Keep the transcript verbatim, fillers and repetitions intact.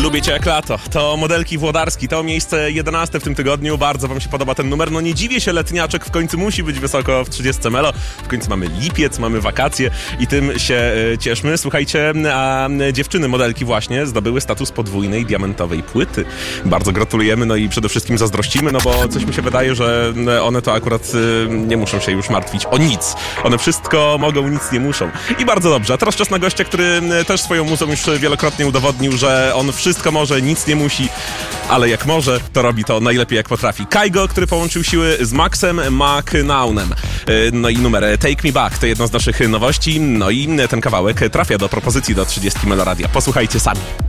Lubię cię jak lato. To Modelki Włodarski, to miejsce jedenaste w tym tygodniu. Bardzo wam się podoba ten numer. No nie dziwię się, letniaczek w końcu musi być wysoko w trzydziestce melo. W końcu mamy lipiec, mamy wakacje i tym się e, cieszmy. Słuchajcie, a dziewczyny Modelki właśnie zdobyły status podwójnej diamentowej płyty. Bardzo gratulujemy, no i przede wszystkim zazdrościmy, no bo coś mi się wydaje, że one to akurat e, nie muszą się już martwić o nic. One wszystko mogą, nic nie muszą. I bardzo dobrze. A teraz czas na gościa, który też swoją muzą już wielokrotnie udowodnił, że on wszystko może, nic nie musi, ale jak może, to robi to najlepiej jak potrafi. Kygo, który połączył siły z Maxem McNaunem. No i numer Take Me Back to jedna z naszych nowości. No i ten kawałek trafia do propozycji do trzydziestki Meloradia. Posłuchajcie sami.